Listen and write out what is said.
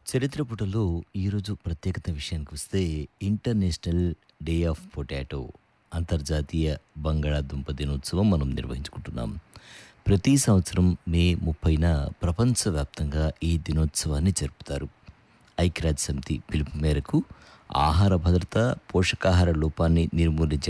చరిత్ర పుటల్లో ఈరోజు ప్రత్యేకత విషయానికి వస్తే ఇంటర్నేషనల్ డే ఆఫ్ పొటాటో అంతర్జాతీయ బంగాళాదుంప దినోత్సవం మనం నిర్వహించుకుంటున్నాం. ప్రతి సంవత్సరం మే 30న ప్రపంచవ్యాప్తంగా ఈ దినోత్సవాన్ని జరుపుతారు. ఐక్యరాజ్య సమితి పిలుపు మేరకు ఆహార భద్రత, పోషకాహార లోపాన్ని నిర్మూలించే